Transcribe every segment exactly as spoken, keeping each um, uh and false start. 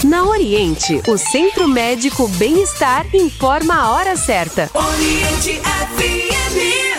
Na Oriente, o Centro Médico Bem-Estar informa a hora certa. Oriente F M.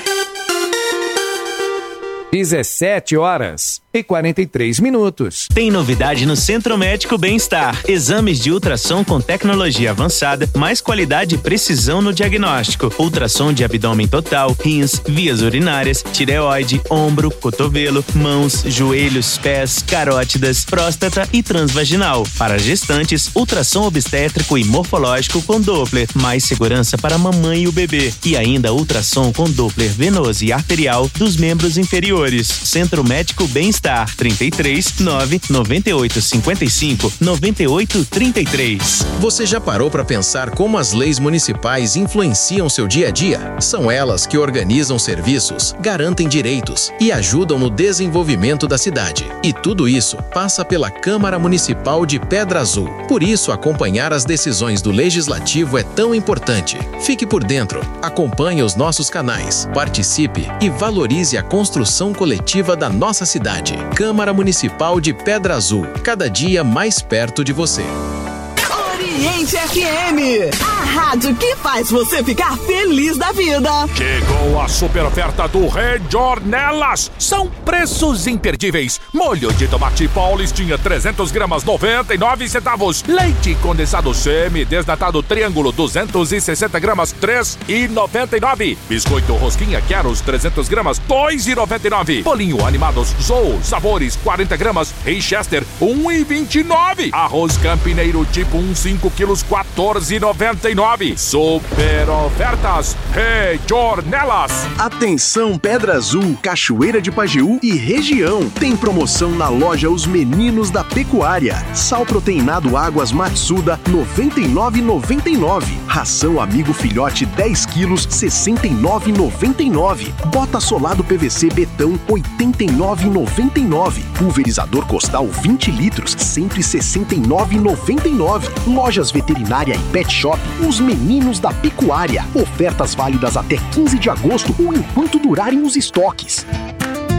dezessete horas e quarenta e três minutos. Tem novidade no Centro Médico Bem-Estar. Exames de ultrassom com tecnologia avançada, mais qualidade e precisão no diagnóstico. Ultrassom de abdômen total, rins, vias urinárias, tireoide, ombro, cotovelo, mãos, joelhos, pés, carótidas, próstata e transvaginal. Para gestantes, ultrassom obstétrico e morfológico com Doppler. Mais segurança para a mamãe e o bebê. E ainda ultrassom com Doppler venoso e arterial dos membros inferiores. Centro Médico Bem-Estar, trinta e três, nove, noventa e oito, cinquenta e cinco, noventa e oito, trinta e três. Você já parou para pensar como as leis municipais influenciam seu dia a dia? São elas que organizam serviços, garantem direitos e ajudam no desenvolvimento da cidade. E tudo isso passa pela Câmara Municipal de Pedra Azul. Por isso, acompanhar as decisões do Legislativo é tão importante. Fique por dentro, acompanhe os nossos canais, participe e valorize a construção coletiva da nossa cidade. Câmara Municipal de Pedra Azul, cada dia mais perto de você. Oriente F M, a rádio que faz você ficar feliz da vida. Chegou a super oferta do Rejornelas. São preços imperdíveis. Molho de tomate Paulistinha trezentos gramas, noventa e nove centavos. Leite condensado semi-desnatado Triângulo duzentos e sessenta gramas, três e noventa e nove. Biscoito Rosquinha Queros trezentos gramas, dois e noventa e nove. Bolinho Animados Zou Sabores quarenta gramas, Richester um e vinte e nove. Arroz Campineiro tipo um cinco quilos, quatorze e noventa e nove. Super ofertas Rejornelas. Atenção Pedra Azul, Cachoeira de Pajeú e região. Tem promoção na loja Os Meninos da Pecuária. Sal proteinado Águas Matsuda noventa e nove reais e noventa e nove centavos. Ração Amigo Filhote dez quilos, sessenta e nove reais e noventa e nove centavos. Bota solado P V C Betão oitenta e nove reais e noventa e nove centavos. Pulverizador Costal vinte litros, cento e sessenta e nove reais e noventa e nove centavos. Lojas Veterinária e Pet Shop, Os Meninos da Pecuária. Ofertas válidas até quinze de agosto ou enquanto durarem os estoques.